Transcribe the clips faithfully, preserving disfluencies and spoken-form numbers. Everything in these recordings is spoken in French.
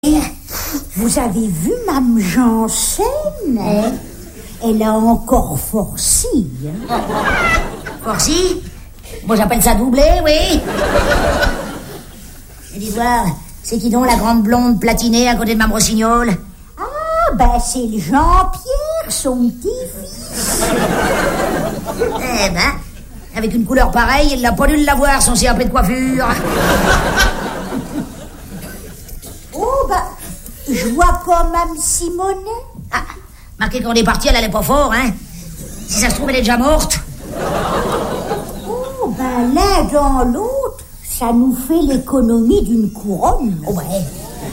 Vous avez vu Mme Janssen hein? Elle a encore forci. Hein? Forci? Moi j'appelle ça doublé, oui. Et dis voir, c'est qui donc la grande blonde platinée à côté de Mme Rossignol? Ah, ben c'est le Jean-Pierre, son petit-fils. Eh ben, avec une couleur pareille, il n'a pas dû l'avoir, son C A P de coiffure. Oh, ben, je vois pas Mme Simonet. Ah, marqué qu'on est parti, elle allait pas fort, hein. Si ça se trouve, elle est déjà morte. Oh, ben l'un dans l'autre, ça nous fait l'économie d'une couronne. Oh, ouais.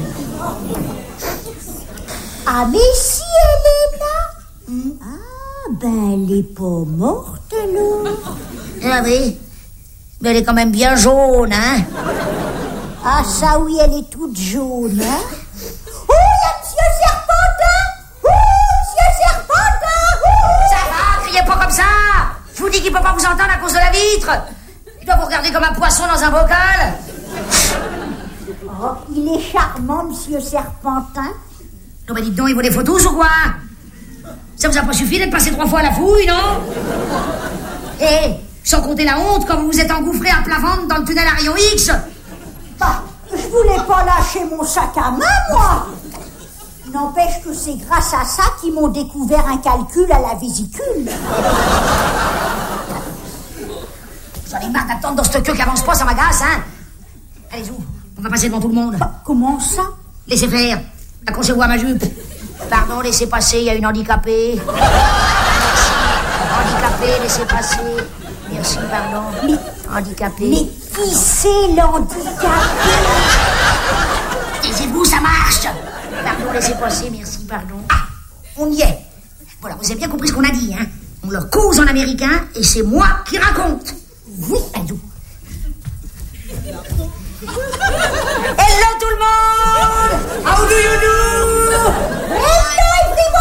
Ah, mais si elle est là. Hmm. Ah, ben elle est pas morte, alors. Ah oui, mais elle est quand même bien jaune, hein. Ah, ça oui, elle est toute jaune, hein. Oh, il y a Monsieur Serpentin. Oh, Monsieur Serpentin. Oh. Ça va, criez pas comme ça. Je vous dis qu'il peut pas vous entendre à cause de la vitre. Il doit vous regarder comme un poisson dans un bocal. Oh, il est charmant, Monsieur Serpentin. Non, mais dites donc, il vaut des photos ou quoi? Ça vous a pas suffi d'être passé trois fois à la fouille, non? Et sans compter la honte quand vous vous êtes engouffré à plat ventre dans le tunnel à rayon X. Bah, je voulais pas lâcher mon sac à main, moi. N'empêche que c'est grâce à ça qu'ils m'ont découvert un calcul à la vésicule. J'en ai marre d'attendre dans cette queue qui avance pas, ça m'agace, hein. Allez, où? On va passer devant tout le monde. Bah, comment ça? Laissez faire. Accrochez-vous à ma jupe. Pardon, laissez passer, il y a une handicapée. Merci. Handicapée, laissez passer. Merci, pardon. Mais, handicapée. Mais qui c'est l'handicapé? Taisez-vous, ça marche. Pardon, laissez passer, merci, pardon. Ah, on y est. Voilà, vous avez bien compris ce qu'on a dit, hein. On leur cause en américain et c'est moi qui raconte. Oui, Adou. Hello tout le monde! How do you do? Hello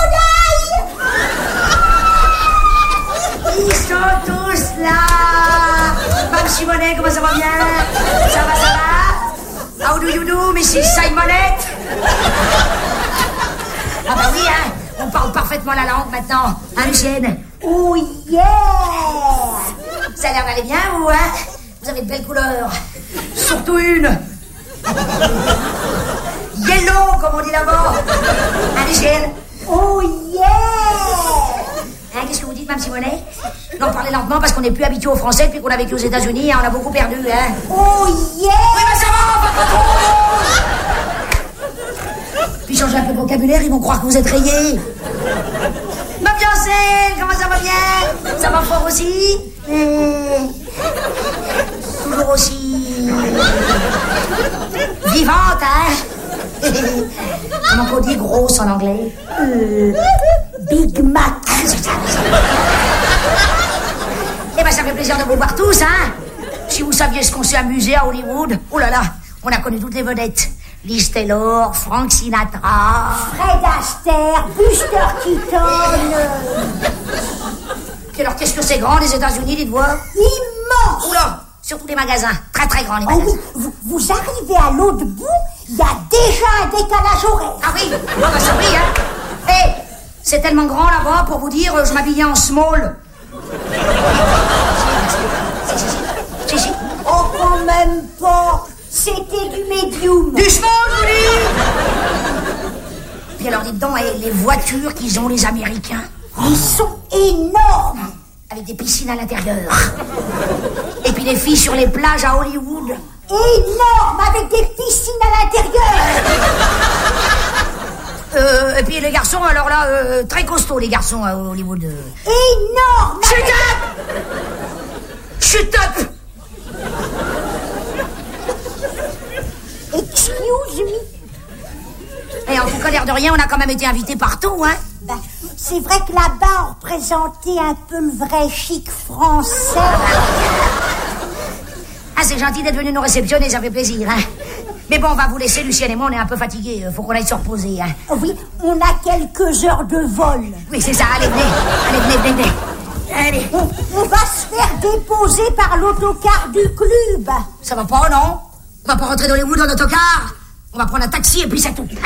everybody! Ils sont tous là! Mme Simonet, comment ça va bien? Ça va, ça va? How do you do, Missus Simonette? Ah bah oui, hein, on parle parfaitement la langue maintenant, hein, Lucienne? Oh yeah! Ça a l'air d'aller bien, vous, hein? Vous avez de belles couleurs. Surtout une. Yellow, comme on dit là-bas. Hein, Lucienne? Oh yeah! Hein, qu'est-ce que vous dites, Mme Simonet? Non, parlez lentement parce qu'on n'est plus habitué aux Français depuis qu'on a vécu aux États-Unis, hein, on a beaucoup perdu, hein. Oh yeah! Oui, mais ça va, pas trop. Puis changez un peu de vocabulaire, ils vont croire que vous êtes rayés. Ma fiancée, comment ça va bien? Ça va fort aussi? Mmh. Toujours aussi... vivante, hein? Comment qu'on dit grosse en anglais? Euh, Big Mac. Eh ben, ça fait plaisir de vous voir tous, hein? Si vous saviez ce qu'on s'est amusé à Hollywood, oh là là, on a connu toutes les vedettes. Liz Taylor, Frank Sinatra... Fred Astaire, Buster Keaton... Puis alors, qu'est-ce que c'est grand, les États-Unis, dites-vous? Immense! Oula, surtout les magasins, très très grands les Oh magasins. oui, vous, vous arrivez à l'autre bout, il y a déjà un décalage horaire. Ah oui, ah bah ça oui, hein. Hé, hey, c'est tellement grand là-bas, pour vous dire, je m'habillais en small. Si, si, si, si, si. Oh, quand même pas. C'était du medium. Du small, je vous dis. Puis alors, dites donc, hey, les voitures qu'ils ont, les Américains. Ils sont énormes. Avec des piscines à l'intérieur. Et puis les filles sur les plages à Hollywood. Énormes, avec des piscines à l'intérieur. Euh, et puis les garçons, alors là, euh, très costauds, les garçons à Hollywood. Énormes. Shut avec... up! Shut up! Excuse me. Et en tout cas, l'air de rien, on a quand même été invités partout, hein? Ben, c'est vrai que là-bas, on représentait un peu le vrai chic français. Ah, c'est gentil d'être venu nous réceptionner, ça fait plaisir, hein? Mais bon, on va vous laisser, Lucienne et moi, on est un peu fatigués. Faut qu'on aille se reposer, hein? Oui, on a quelques heures de vol. Oui, c'est ça, allez, venez. Allez, venez, venez, venez. Allez. On, on va se faire déposer par l'autocar du club. Ça va pas, non? On va pas rentrer dans les Hollywood en autocar? On va prendre un taxi et puis c'est tout.